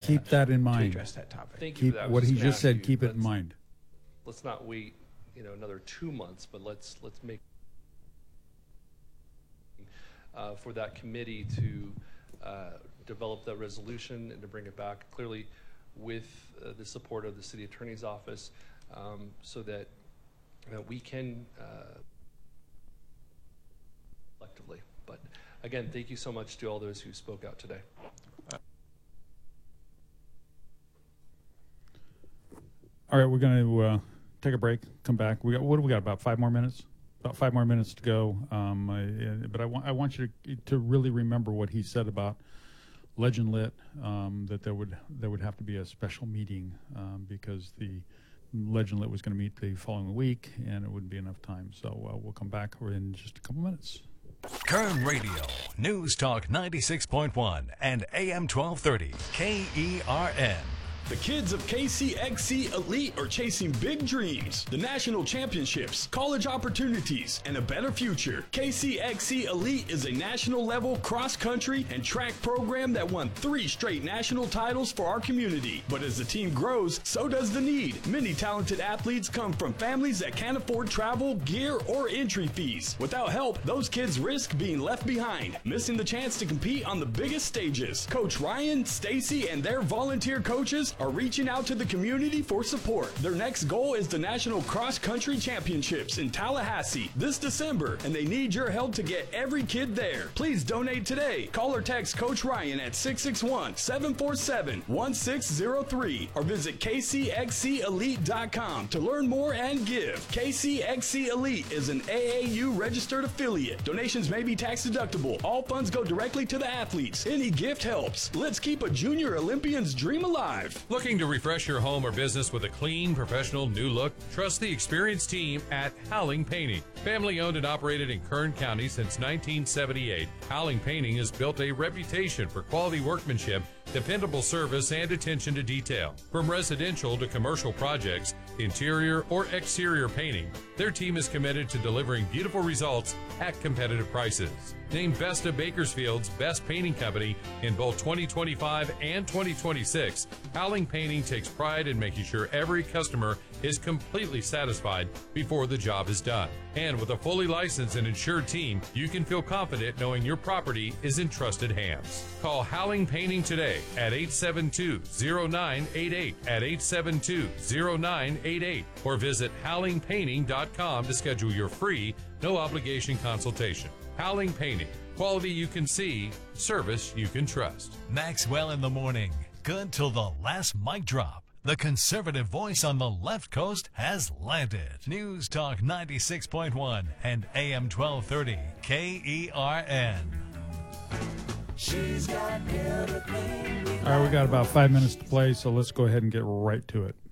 keep that in to mind. address that topic. Thank you Keep for that. what he gonna just ask said, you, keep it in mind. Let's not wait, another 2 months, but let's make for that committee to develop that resolution and to bring it back clearly with the support of the city attorney's office, so that we can collectively. But again, thank you so much to all those who spoke out today. All right, we're going to take a break, come back. What do we got, about 5 more minutes? About 5 more minutes to go. But I want you to really remember what he said about Legend Lit, that there would have to be a special meeting because the Legend Lit was going to meet the following week, and it wouldn't be enough time. So we'll come back in just a couple minutes. Kern Radio, News Talk 96.1 and AM 1230, KERN. The kids of KCXC Elite are chasing big dreams, the national championships, college opportunities, and a better future. KCXC Elite is a national level cross-country and track program that won 3 straight national titles for our community. But as the team grows, so does the need. Many talented athletes come from families that can't afford travel, gear, or entry fees. Without help, those kids risk being left behind, missing the chance to compete on the biggest stages. Coach Ryan, Stacy, and their volunteer coaches are reaching out to the community for support. Their next goal is the National Cross Country Championships in Tallahassee this December, and they need your help to get every kid there. Please donate today. Call or text Coach Ryan at 661-747-1603 or visit kcxcelite.com to learn more and give. KCXC Elite is an AAU registered affiliate. Donations may be tax deductible. All funds go directly to the athletes. Any gift helps. Let's keep a junior Olympian's dream alive. Looking to refresh your home or business with a clean, professional, new look? Trust the experienced team at Howling Painting. Family owned and operated in Kern County since 1978, Howling Painting has built a reputation for quality workmanship, dependable service, and attention to detail. From residential to commercial projects, interior or exterior painting, their team is committed to delivering beautiful results at competitive prices. Named Best of Bakersfield's Best Painting Company in both 2025 and 2026, Howling Painting takes pride in making sure every customer is completely satisfied before the job is done. And with a fully licensed and insured team, you can feel confident knowing your property is in trusted hands. Call Howling Painting today at 872-0988 at 872-0988 or visit howlingpainting.com to schedule your free, no obligation consultation. Howling Painting. Quality you can see, service you can trust. Maxwell in the morning. Good till the last mic drop. The conservative voice on the left coast has landed. News Talk 96.1 and AM 1230 KERN. She's got everything. All right, we got about 5 minutes to play, so let's go ahead and get right to it.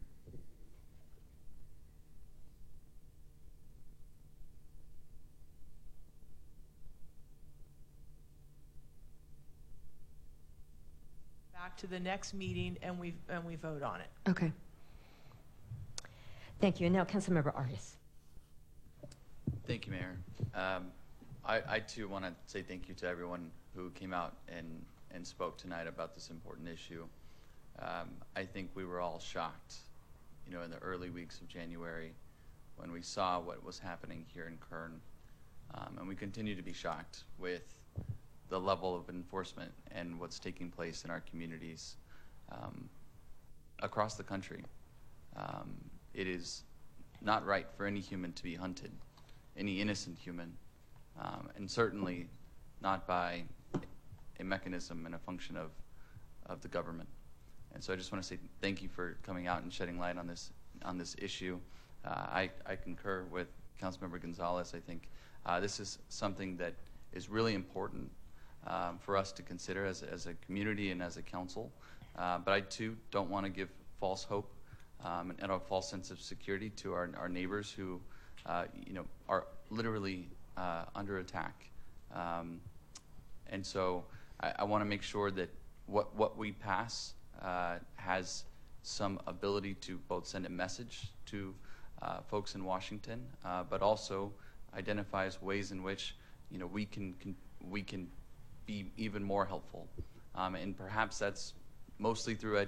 To the next meeting and we vote on it. Okay. Thank you. And now Councilmember Arias. Thank you, Mayor. I too want to say thank you to everyone who came out and spoke tonight about this important issue. I think we were all shocked, in the early weeks of January when we saw what was happening here in Kern. And we continue to be shocked with the level of enforcement and what's taking place in our communities across the country. It is not right for any human to be hunted, any innocent human, and certainly not by a mechanism and a function of the government. And so I just want to say thank you for coming out and shedding light on this issue. I concur with Councilmember Gonzalez. I think this is something that is really important for us to consider as a community and as a council. But I too don't want to give false hope and a false sense of security to our neighbors who are literally under attack. And so I want to make sure that what we pass has some ability to both send a message to folks in Washington, but also identifies ways in which we can be even more helpful, and perhaps that's mostly through